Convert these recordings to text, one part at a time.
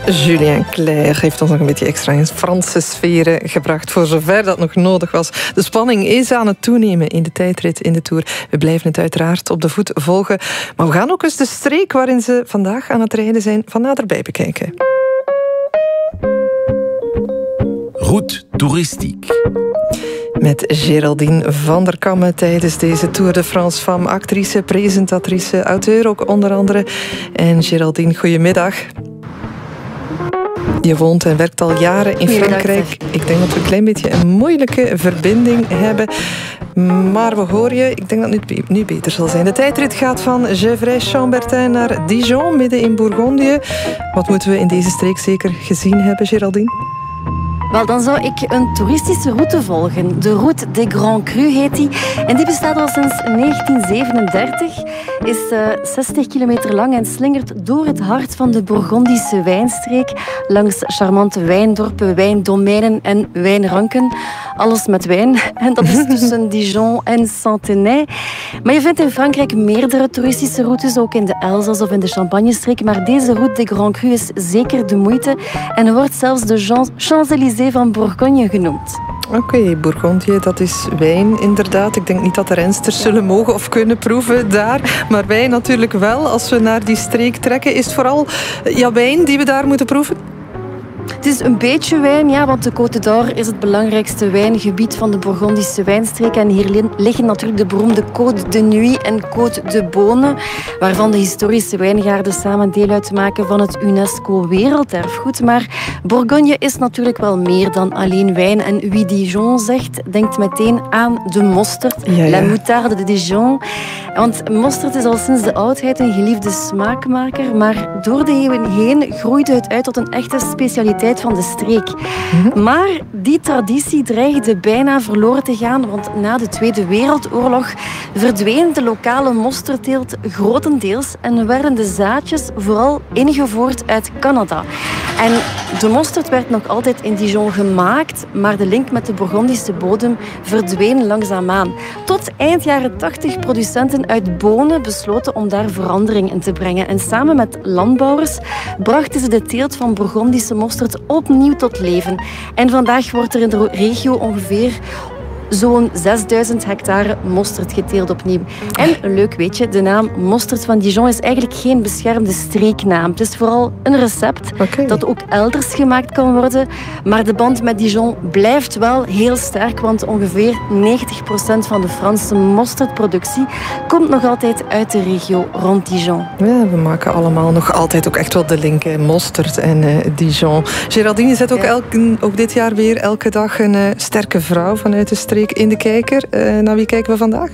Julien Clerc heeft ons nog een beetje extra in Franse sferen gebracht, voor zover dat nog nodig was. De spanning is aan het toenemen in de tijdrit in de Tour. We blijven het uiteraard op de voet volgen. Maar we gaan ook eens de streek waarin ze vandaag aan het rijden zijn van naderbij bekijken. Route toeristiek. Met Géraldine van der Kammen tijdens deze Tour de France Femme. Actrice, presentatrice, auteur ook onder andere. En Géraldine, goedemiddag. Je woont en werkt al jaren in Frankrijk. Ik denk dat we een klein beetje een moeilijke verbinding hebben. Maar we horen je. Ik denk dat het nu beter zal zijn. De tijdrit gaat van Gevrey-Chambertin naar Dijon, midden in Bourgondië. Wat moeten we in deze streek zeker gezien hebben, Géraldine? Wel, dan zou ik een toeristische route volgen. De Route des Grands Crus heet die. En die bestaat al sinds 1937. Is 60 kilometer lang en slingert door het hart van de Bourgondische wijnstreek. Langs charmante wijndorpen, wijndomeinen en wijnranken. Alles met wijn. En dat is tussen Dijon en Saint-Tenay. Maar je vindt in Frankrijk meerdere toeristische routes, ook in de Elzas of in de Champagne-streek. Maar deze Route des Grands Crus is zeker de moeite. En er wordt zelfs de Champs-Élysées van Bourgogne genoemd. Oké, Bourgondië, dat is wijn inderdaad. Ik denk niet dat de rensters zullen mogen of kunnen proeven daar. Maar wij natuurlijk wel, als we naar die streek trekken. Is het vooral wijn die we daar moeten proeven? Het is een beetje wijn, ja, want de Côte d'Or is het belangrijkste wijngebied van de Bourgondische wijnstreek. En hier liggen natuurlijk de beroemde Côte de Nuit en Côte de Beaune, waarvan de historische wijngaarden samen deel uitmaken van het UNESCO Werelderfgoed. Maar Bourgogne is natuurlijk wel meer dan alleen wijn. En wie Dijon zegt, denkt meteen aan de mosterd, la moutarde de Dijon. Want mosterd is al sinds de oudheid een geliefde smaakmaker, maar door de eeuwen heen groeide het uit tot een echte specialiteit van de streek. Maar die traditie dreigde bijna verloren te gaan, want na de Tweede Wereldoorlog verdween de lokale mosterdteelt grotendeels en werden de zaadjes vooral ingevoerd uit Canada. En de mosterd werd nog altijd in Dijon gemaakt, maar de link met de Bourgondische bodem verdween langzaamaan. Tot eind jaren 80 producenten uit Beaune besloten om daar verandering in te brengen. En samen met landbouwers brachten ze de teelt van Bourgondische mosterd opnieuw tot leven. En vandaag wordt er in de regio ongeveer zo'n 6000 hectare mosterd geteeld opnieuw. En een leuk weetje, de naam mosterd van Dijon is eigenlijk geen beschermde streeknaam. Het is vooral een recept dat ook elders gemaakt kan worden. Maar de band met Dijon blijft wel heel sterk, want ongeveer 90% van de Franse mosterdproductie komt nog altijd uit de regio rond Dijon. Ja, we maken allemaal nog altijd ook echt wel de link, mosterd en Dijon. Géraldine zet ook dit jaar weer elke dag een sterke vrouw vanuit de streek in de kijker. Naar wie kijken we vandaag?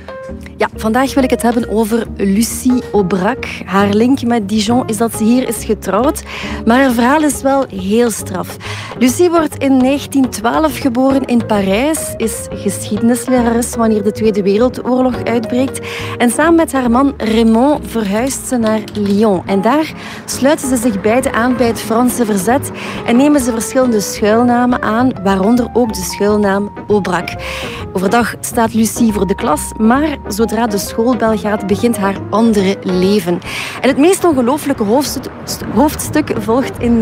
Ja, vandaag wil ik het hebben over Lucie Aubrac. Haar link met Dijon is dat ze hier is getrouwd, maar haar verhaal is wel heel straf. Lucie wordt in 1912 geboren in Parijs, is geschiedenislerares wanneer de Tweede Wereldoorlog uitbreekt. En samen met haar man Raymond verhuist ze naar Lyon. En daar sluiten ze zich beiden aan bij het Franse verzet en nemen ze verschillende schuilnamen aan, waaronder ook de schuilnaam Aubrac. Overdag staat Lucie voor de klas, maar zodra de schoolbel gaat, begint haar andere leven. En het meest ongelooflijke hoofdstuk volgt in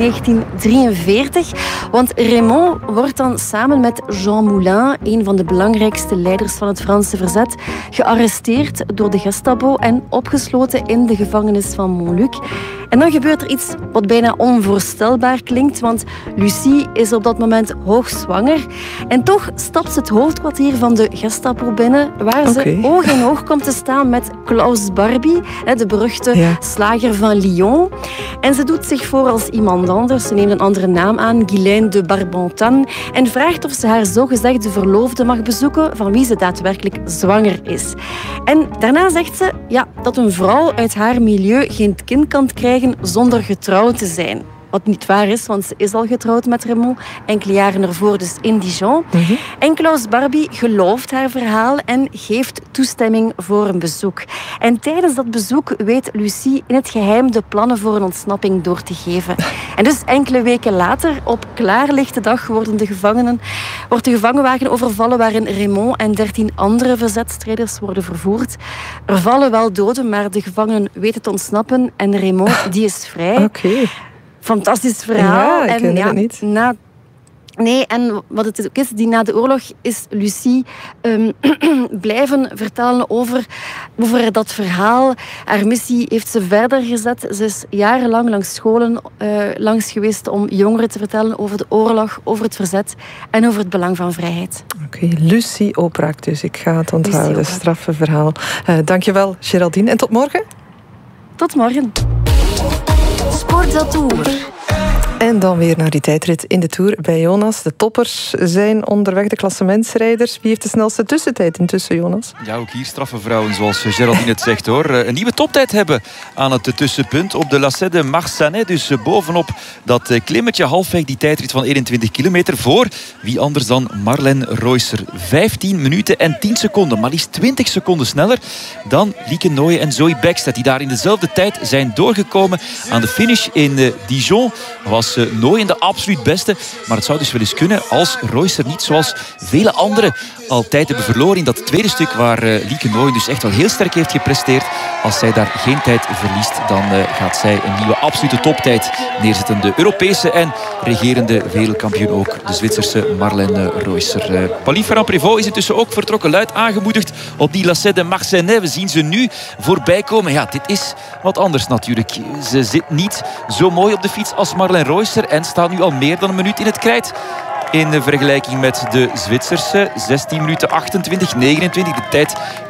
1943, want Raymond wordt dan samen met Jean Moulin, een van de belangrijkste leiders van het Franse verzet, gearresteerd door de Gestapo en opgesloten in de gevangenis van Montluc. En dan gebeurt er iets wat bijna onvoorstelbaar klinkt, want Lucie is op dat moment hoogzwanger. En toch stapt ze het hoofdkwartier van de Gestapo binnen, waar ze oog in oog komt te staan met Klaus Barbie, de beruchte slager van Lyon. En ze doet zich voor als iemand anders. Ze neemt een andere naam aan, Guylaine de Barbantan, en vraagt of ze haar zogezegde verloofde mag bezoeken, van wie ze daadwerkelijk zwanger is. En daarna zegt ze dat een vrouw uit haar milieu geen kind kan krijgen zonder getrouwd te zijn. Wat niet waar is, want ze is al getrouwd met Raymond, enkele jaren ervoor dus in Dijon. En Klaus Barbie gelooft haar verhaal en geeft toestemming voor een bezoek. En tijdens dat bezoek weet Lucie in het geheim de plannen voor een ontsnapping door te geven. En dus enkele weken later, op klaarlichte dag, wordt de gevangenwagen overvallen waarin Raymond en 13 andere verzetstrijders worden vervoerd. Er vallen wel doden, maar de gevangenen weten te ontsnappen en Raymond die is vrij. fantastisch verhaal. Ja, ik ken het niet. Nee, en wat het ook is, die na de oorlog is Lucie blijven vertellen over dat verhaal. Haar missie heeft ze verder gezet. Ze is jarenlang langs scholen langs geweest om jongeren te vertellen over de oorlog, over het verzet en over het belang van vrijheid. Oké, Lucie Aubrac dus. Ik ga het onthouden. Straffe verhaal. Dankjewel, Geraldine. En tot morgen. Tot morgen. Sportatour. En dan weer naar die tijdrit in de Tour bij Jonas. De toppers zijn onderweg, de klassementsrijders. Wie heeft de snelste tussentijd intussen, Jonas? Ja, ook hier straffe vrouwen, zoals Geraldine het zegt, hoor. Een nieuwe toptijd hebben aan het tussenpunt op de Lacet de Marsanais. Dus bovenop dat klimmetje, halfweg die tijdrit van 21 kilometer. Voor wie anders dan Marlen Reusser. 15 minuten en 10 seconden. Maar liefst 20 seconden sneller dan Lieke Nooijen en Zoe Bäckstedt. Die daar in dezelfde tijd zijn doorgekomen. Aan de finish in Dijon was Nooijen de absoluut beste. Maar het zou dus wel eens kunnen als Reusser niet zoals vele anderen altijd hebben verloren in dat tweede stuk waar Lieke Nooijen dus echt wel heel sterk heeft gepresteerd. Als zij daar geen tijd verliest, dan gaat zij een nieuwe absolute toptijd neerzetten. De Europese en regerende wereldkampioen ook, de Zwitserse Marlen Reusser. Paulien-Ferrand-Prévot is intussen ook vertrokken, luid aangemoedigd op die Lacet de Marsanais. We zien ze nu voorbij komen. Ja, dit is wat anders natuurlijk. Ze zit niet zo mooi op de fiets als Marlen Reusser en staat nu al meer dan een minuut in het krijt. In vergelijking met de Zwitserse 16 minuten 28, 29. De tijd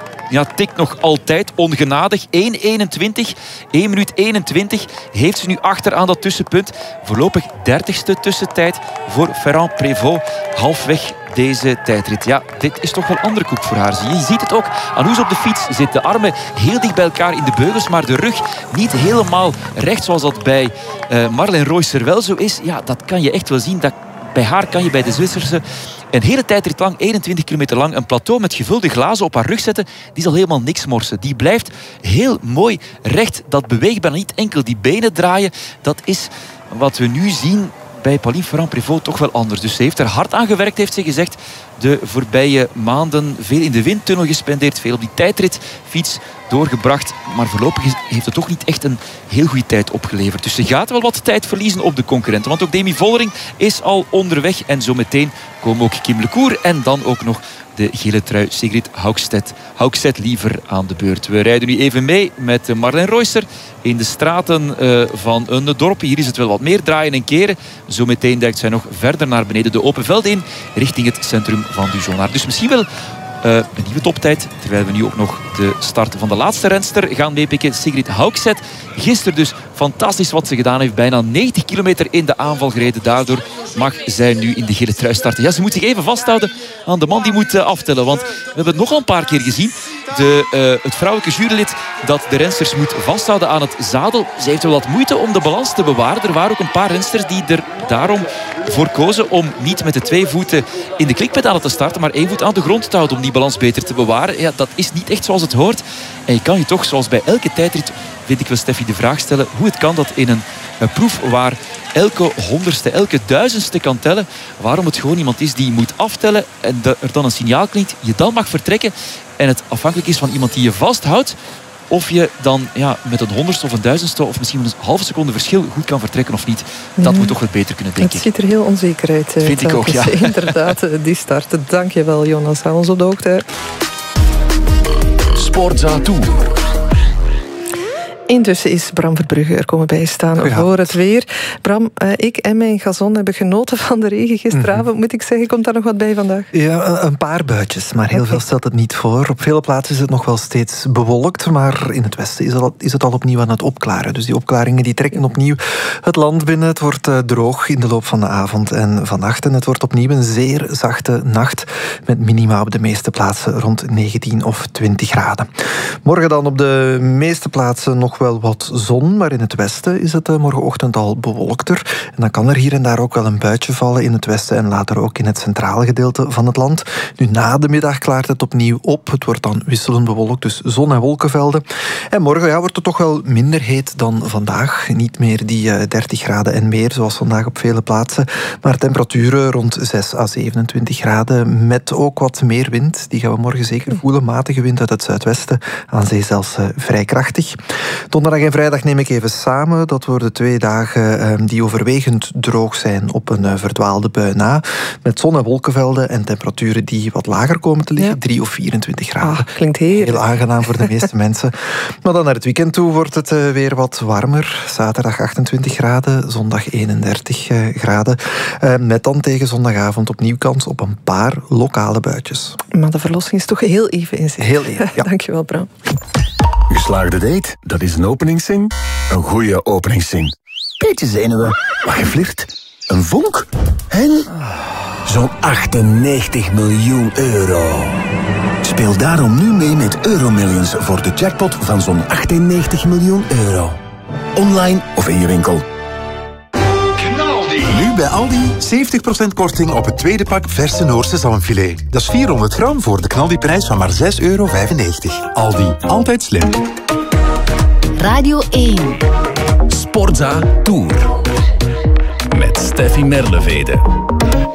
tikt nog altijd ongenadig. 1:21, 1 minuut 21 heeft ze nu achter aan dat tussenpunt. Voorlopig 30ste tussentijd voor Ferrand-Prévot. Halfweg deze tijdrit. Ja, dit is toch wel andere koek voor haar. Je ziet het ook aan hoe ze op de fiets zit. De armen heel dicht bij elkaar in de beugels, maar de rug niet helemaal recht zoals dat bij Marlen Reusser wel zo is. Ja, dat kan je echt wel zien. Bij haar kan je bij de Zwitserse een hele tijdrit lang, 21 kilometer lang, een plateau met gevulde glazen op haar rug zetten. Die zal helemaal niks morsen. Die blijft heel mooi recht. Dat beweegt bijna niet enkel die benen draaien. Dat is wat we nu zien bij Paulien-Ferrand-Prévot toch wel anders. Dus ze heeft er hard aan gewerkt, heeft ze gezegd. De voorbije maanden veel in de windtunnel gespendeerd. Veel op die tijdritfiets doorgebracht. Maar voorlopig heeft het toch niet echt een heel goede tijd opgeleverd. Dus ze gaat wel wat tijd verliezen op de concurrenten. Want ook Demi Vollering is al onderweg. En zo meteen komen ook Kim LeCour en dan ook nog de gele trui Sigrid Haugstedt liever aan de beurt. We rijden nu even mee met Marlen Reusser in de straten van een dorp. Hier is het wel wat meer draaien en keren. Zometeen duikt zij nog verder naar beneden de open velden in, richting het centrum van Dijon. Dus misschien wel een nieuwe toptijd. Terwijl we nu ook nog de start van de laatste renster gaan meepikken. Sigrid Haugstedt. Gisteren dus fantastisch wat ze gedaan heeft. Bijna 90 kilometer in de aanval gereden. Daardoor mag zij nu in de gele trui starten. Ja, ze moet zich even vasthouden aan de man die moet aftellen. Want we hebben het nogal een paar keer gezien. Het vrouwelijke jurylid dat de rensters moet vasthouden aan het zadel. Ze heeft wel wat moeite om de balans te bewaren. Er waren ook een paar rensters die er daarom voor kozen om niet met de 2 voeten in de klikpedalen te starten, maar 1 voet aan de grond te houden om die balans beter te bewaren. Ja, dat is niet echt zoals het hoort. En je kan je toch, zoals bij elke tijdrit, vind ik wel, Steffi, de vraag stellen hoe het kan dat in een proef waar elke 100ste, elke 1000ste kan tellen, waarom het gewoon iemand is die moet aftellen en er dan een signaal klinkt, je dan mag vertrekken en het afhankelijk is van iemand die je vasthoudt, of je dan met een 100ste of een 1000ste of misschien een halve seconde verschil goed kan vertrekken of niet. Dat moet toch wel beter kunnen, denk ik. Het ziet er heel onzeker uit. Vind ik ook, ja. Inderdaad, die start. Dank je wel, Jonas. Hou ons op de hoogte. Sportatour. Intussen is Bram Verbrugge er komen bijstaan voor het weer. Bram, ik en mijn gazon hebben genoten van de regen gisteravond. Moet ik zeggen, komt daar nog wat bij vandaag? Ja, een paar buitjes, maar heel veel stelt het niet voor. Op vele plaatsen is het nog wel steeds bewolkt, maar in het westen is het al opnieuw aan het opklaren. Dus die opklaringen die trekken opnieuw het land binnen. Het wordt droog in de loop van de avond en vannacht. En het wordt opnieuw een zeer zachte nacht met minima op de meeste plaatsen rond 19 of 20 graden. Morgen dan op de meeste plaatsen nog wel wat zon, maar in het westen is het morgenochtend al bewolkter. En dan kan er hier en daar ook wel een buitje vallen in het westen en later ook in het centrale gedeelte van het land. Nu na de middag klaart het opnieuw op. Het wordt dan wisselend bewolkt, dus zon- en wolkenvelden. En morgen wordt het toch wel minder heet dan vandaag. Niet meer die 30 graden en meer, zoals vandaag op vele plaatsen. Maar temperaturen rond 6 à 27 graden, met ook wat meer wind. Die gaan we morgen zeker voelen. Matige wind uit het zuidwesten, aan zee zelfs vrij krachtig. Donderdag en vrijdag neem ik even samen. Dat worden 2 dagen die overwegend droog zijn op een verdwaalde bui na. Met zon- en wolkenvelden en temperaturen die wat lager komen te liggen. 3 of 24 graden. Klinkt heerlijk. Heel aangenaam voor de meeste mensen. Maar dan naar het weekend toe wordt het weer wat warmer. Zaterdag 28 graden, zondag 31 graden. Met dan tegen zondagavond opnieuw kans op een paar lokale buitjes. Maar de verlossing is toch heel even in zicht. Heel even, ja. Dankjewel, Bram. Geslaagde date, dat is een openingszin. Een goede openingszin. Beetje zenuwen, wat geflirt, een vonk en zo'n 98 miljoen euro. Speel daarom nu mee met Euromillions voor de jackpot van zo'n 98 miljoen euro. Online of in je winkel. Nu bij Aldi 70% korting op het tweede pak verse Noorse zalmfilet. Dat is 400 gram voor de knaldiprijs van maar €6,95. Aldi, altijd slim. Radio 1. Sportza Tour. Met Steffi Merlevede.